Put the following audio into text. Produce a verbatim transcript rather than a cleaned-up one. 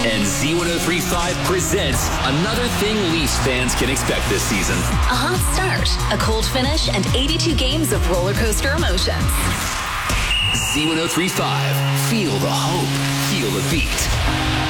And Z ten thirty-five presents another thing Leafs fans can expect this season. A hot start, a cold finish, and eighty-two games of roller coaster emotions. Z ten thirty-five. Feel the hope. Feel the beat.